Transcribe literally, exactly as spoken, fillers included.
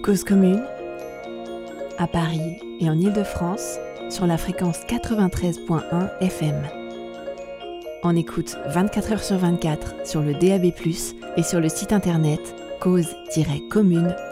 Cause commune, à Paris et en Île-de-France, sur la fréquence quatre-vingt-treize virgule un F M. En écoute vingt-quatre heures sur vingt-quatre sur le D A B plus, et sur le site internet cause tiret commune